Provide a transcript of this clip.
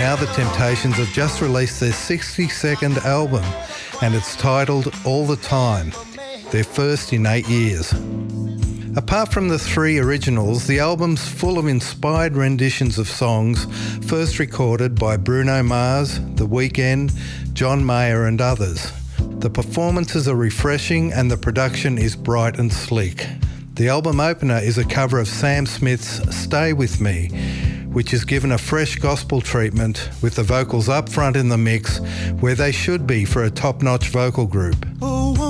Now the Temptations have just released their 62nd album, and it's titled All the Time, their first in 8 years. Apart from the 3 originals, the album's full of inspired renditions of songs first recorded by Bruno Mars, The Weeknd, John Mayer and others. The performances are refreshing and the production is bright and sleek. The album opener is a cover of Sam Smith's Stay With Me, which is given a fresh gospel treatment with the vocals up front in the mix where they should be for a top-notch vocal group.